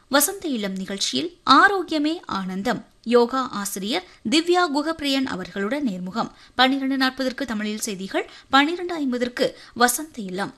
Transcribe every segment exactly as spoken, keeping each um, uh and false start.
வசந்த இளம் நிகழ்ச்சியில் ஆரோக்கியமே ஆனந்தம் யோகா ஆசிரியர் திவ்யா குகப்பிரியன் அவர்களுடன் நேர்முகம். பன்னிரண்டு நாற்பதற்கு தமிழில் செய்திகள், பன்னிரண்டு ஐம்பதற்கு வசந்த இளம்,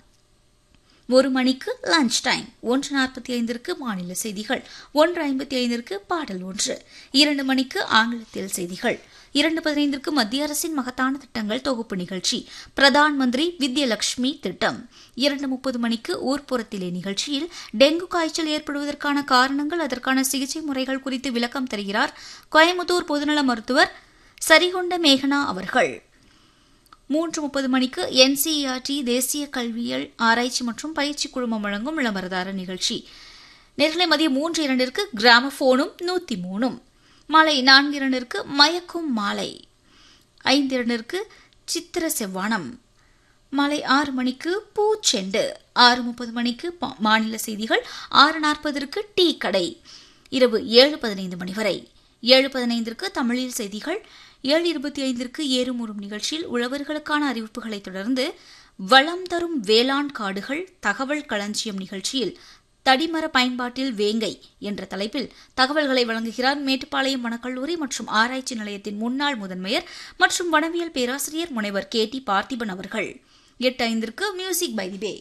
ஒரு மணிக்கு லஞ்ச் டைம், ஒன்று நாற்பத்தி ஐந்திற்கு மாநில செய்திகள், ஒன்று ஐம்பத்தி ஐந்திற்கு பாடல் ஒன்று, இரண்டு மணிக்கு ஆங்கிலத்தில் செய்திகள், இரண்டு பதினைந்திற்கு மத்திய அரசின் மகத்தான திட்டங்கள் தொகுப்பு நிகழ்ச்சி, பிரதான் மந்திரி வித்யலட்சுமி திட்டம். இரண்டு முப்பது மணிக்கு ஊர்ப்புறத்திலே நிகழ்ச்சியில் டெங்கு காய்ச்சல் ஏற்படுவதற்கான காரணங்கள், அதற்கான சிகிச்சை முறைகள் குறித்து விளக்கம் தருகிறார் கோயம்புத்தூர் பொதுநல மருத்துவர் சரிகொண்ட மேகனா அவர்கள். மூன்று முப்பது மணிக்கு என்சிஇஆர்டி தேசிய கல்வியியல் ஆராய்ச்சி மற்றும் பயிற்சி குழுமம் வழங்கும் விளம்பரதார நிகழ்ச்சி. நேர்களை மதியம் மூன்று இரண்டிற்கு கிராமபோனும் நூத்தி மூணும், மாலை நான்கு இரண்டிற்கு மயக்கும் மாலை, ஐந்து இரண்டிற்கு சித்திர செவ்வானம், மாலை ஆறு மணிக்கு பூச்செண்டு, ஆறு முப்பது மணிக்கு மாநில செய்திகள், ஆறு நாற்பதற்கு டீ கடை, இரவு ஏழு பதினைந்து மணி வரை. ஏழு பதினைந்திற்கு தமிழில் செய்திகள், ஏழு இருபத்தி ஐந்திற்கு ஏறுமுறும் நிகழ்ச்சியில் உழவர்களுக்கான அறிவிப்புகளை தொடர்ந்து வளம் தரும் வேளாண் காடுகள் தகவல் களஞ்சியம் நிகழ்ச்சியில் தடிமர பயன்பாட்டில் வேங்கை என்ற தலைப்பில் தகவல்களை வழங்குகிறார் மேட்டுப்பாளையம் வனக்கல்லூரி மற்றும் ஆராய்ச்சி நிலையத்தின் முன்னாள் முதன்மையர் மற்றும் வனவியல் பேராசிரியர் முனைவர் கே டி பார்த்திபன் அவர்கள். எட்டு ஐந்திற்கு மியூசிக் பை தி பே,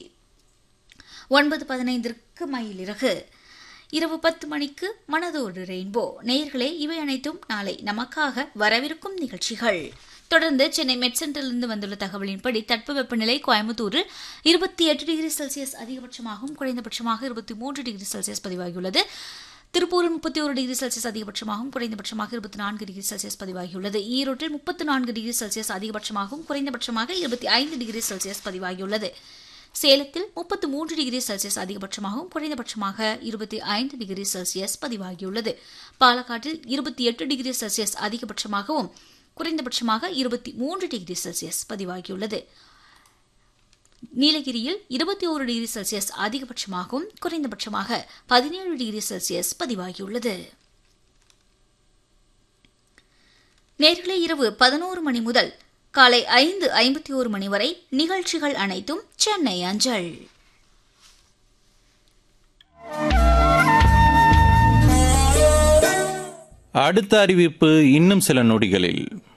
ஒன்பது பதினைந்திற்கு மயிலிறகு, இரவு பத்து மணிக்கு மனதோடு ரெயின்போ. நேயர்களே, இவை அனைத்தும் நாளை நமக்காக வரவிருக்கும் நிகழ்ச்சிகள். தொடர்ந்து சென்னை மெட் சென்டரிலிருந்து வந்துள்ள தகவலின்படி தட்பவெப்பநிலை கோயம்புத்தூரில் இருபத்தி எட்டு டிகிரி செல்சியஸ் அதிகபட்சமாகவும் குறைந்தபட்சமாக இருபத்தி மூன்று டிகிரி செல்சியஸ் பதிவாகியுள்ளது. திருப்பூரில் முப்பத்தி ஒரு டிகிரி செல்சியஸ் அதிகபட்சமாகவும் குறைந்தபட்சமாக இருபத்தி நான்கு டிகிரி செல்சியஸ் பதிவாகியுள்ளது. ஈரோட்டில் முப்பத்தி நான்கு டிகிரி செல்சியஸ் அதிகபட்சமாகவும் குறைந்தபட்சமாக இருபத்தி ஐந்து டிகிரி செல்சியஸ் பதிவாகியுள்ளது. சேலத்தில் முப்பத்தி மூன்று டிகிரி செல்சியஸ் அதிகபட்சமாகவும் குறைந்தபட்சமாக இருபத்தி ஐந்து டிகிரி செல்சியஸ் பதிவாகியுள்ளது. பாலக்காட்டில் இருபத்தி எட்டு டிகிரி செல்சியஸ் அதிகபட்சமாகவும் குறைந்தபட்சமாக இருபத்தி மூன்று டிகிரி செல்சியஸ் பதிவாகியுள்ளது. நீலகிரியில் இருபத்தி ஒரு டிகிரி செல்சியஸ் அதிகபட்சமாகவும் குறைந்தபட்சமாக பதினேழு டிகிரி செல்சியஸ் பதிவாகியுள்ளது. நேர்களே, இரவு பதினோரு மணி முதல் காலை ஐந்து ஐம்பத்தி ஒரு மணி வரை நிகழ்ச்சிகள் அனைத்தும் சென்னை அஞ்சல். அடுத்த அறிவிப்பு இன்னும் சில நொடிகளில்.